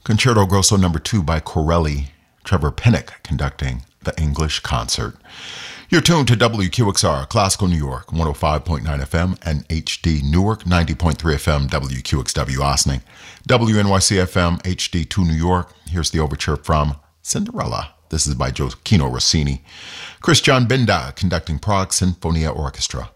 Concerto Grosso No. 2 by Corelli, Trevor Pinnock conducting the English concert. You're tuned to WQXR, Classical New York, 105.9 FM, and HD Newark, 90.3 FM, WQXW Ossining, WNYC FM, HD2 New York. Here's the overture from Cinderella. This is by Gioacchino Rossini. Christian Binda conducting Prague Sinfonia Orchestra.